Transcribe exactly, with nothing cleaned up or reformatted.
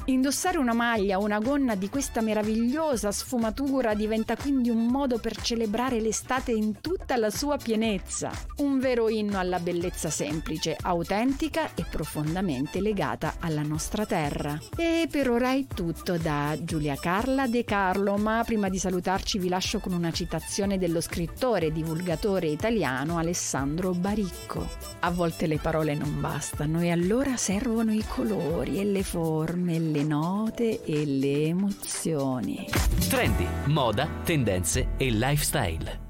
Indossare una maglia o una gonna di questa meravigliosa sfumatura diventa quindi un modo per celebrare l'estate in tutta la sua pienezza. Un vero inno alla bellezza semplice, autentica e profondamente legata alla nostra terra. E per ora è tutto da Giulia Carla De Carlo, ma prima di salutarci vi lascio con una citazione dello scrittore e divulgatore italiano Alessandro Baricco. A volte le parole non bastano e allora servono i colori e le forme, le note e le emozioni. Trendy, moda, tendenze e lifestyle.